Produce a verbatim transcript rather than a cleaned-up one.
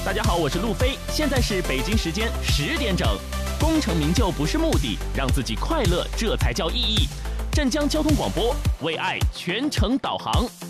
大家好，我是路飞，现在是北京时间十点整。功成名就不是目的，让自己快乐，这才叫意义。镇江交通广播，为爱全程导航。